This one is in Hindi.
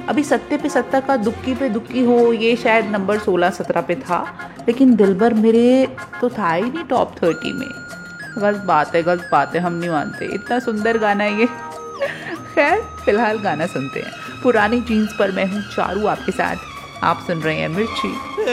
अभी सत्ते पे सत्ता का दुक्की पे दुक्की हो, ये शायद नंबर 16-17 पे था, लेकिन दिलबर मेरे तो था ही नहीं टॉप 30 में। गलत बात है, हम नहीं मानते। इतना सुंदर गाना है ये। खैर फिलहाल गाना सुनते हैं। पुरानी जीन्स पर मैं हूँ चारू आपके साथ। आप सुन रहे हैं मिर्ची।